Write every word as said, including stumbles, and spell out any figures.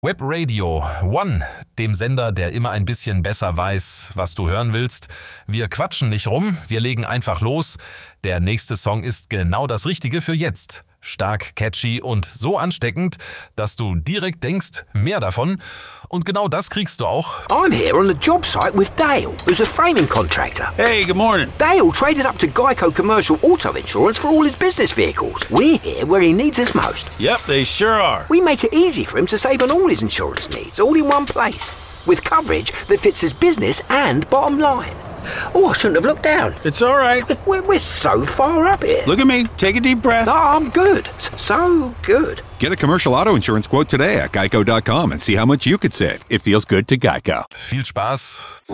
Web Radio One, dem Sender, der immer ein bisschen besser weiß, was du hören willst. Wir quatschen nicht rum, wir legen einfach los. Der nächste Song ist genau das Richtige für jetzt. Stark, catchy und so ansteckend, dass du direkt denkst, mehr davon. Und genau das kriegst du auch. I'm here on the job site with Dale, who's a framing contractor. Hey, good morning. Dale traded up to Geico Commercial Auto Insurance for all his business vehicles. We're here where he needs us most. Yep, they sure are. We make it easy for him to save on all his insurance needs, all in one place, with coverage that fits his business and bottom line. Oh, I shouldn't have looked down. It's all right. We're, we're so far up here. Look at me. Take a deep breath. No, I'm good. So good. Get a commercial auto insurance quote today at geico dot com and see how much you could save. It feels good to Geico. Viel Spaß.